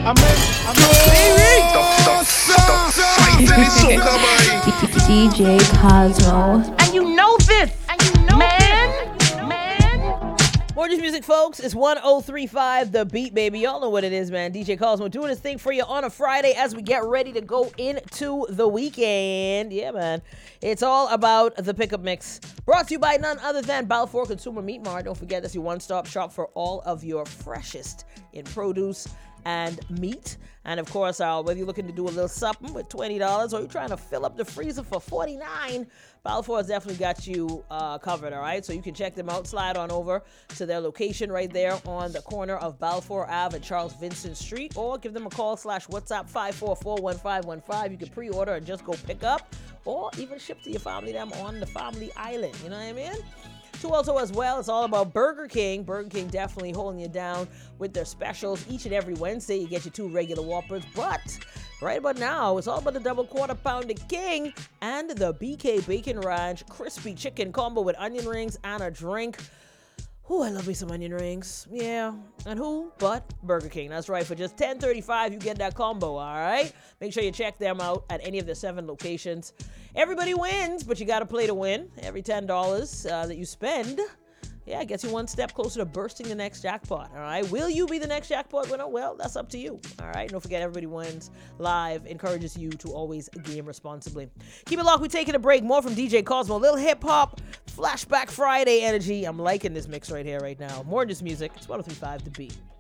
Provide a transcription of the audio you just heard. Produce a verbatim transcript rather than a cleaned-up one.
I'm in, I'm in. Stop, stop, stop fighting it, soca boy. D J Cosmo. And you know this, and you know man, this. man. More Just Music, folks. It's one oh three point five The Beat, baby. Y'all know what it is, man. D J Cosmo doing his thing for you on a Friday as we get ready to go into the weekend. Yeah, man. It's all about the pickup mix. Brought to you by none other than Balfour Consumer Meat Mart. Don't forget, that's your one-stop shop for all of your freshest in produce and meat. And of course, uh, whether you're looking to do a little something with twenty dollars or you're trying to fill up the freezer for forty-nine dollars, Balfour's definitely got you uh, covered, all right? So you can check them out. Slide on over to their location right there on the corner of Balfour Avenue and Charles Vincent Street, or give them a call slash WhatsApp five four four, one five one five. You can pre-order and just go pick up, or even ship to your family them on the family island. You know what I mean? Too, also as well, it's all about Burger King. Burger King definitely holding you down with their specials. Each and every Wednesday, you get your two regular Whoppers. But right about now, it's all about the double quarter pounder king and the B K Bacon Ranch crispy chicken combo with onion rings and a drink. Ooh, I love me some onion rings. Yeah. And who but Burger King? That's right. For just ten thirty-five, you get that combo, all right? Make sure you check them out at any of the seven locations. Everybody wins, but you got to play to win. Every ten dollars uh, that you spend, yeah, gets you one step closer to bursting the next jackpot, all right? Will you be the next jackpot winner? Well, that's up to you, all right? Don't forget, Everybody Wins Live encourages you to always game responsibly. Keep it locked. We're taking a break. More from D J Cosmo. A little hip-hop, Flashback Friday energy. I'm liking this mix right here, right now. More Just Music. It's one oh three point five The Beat.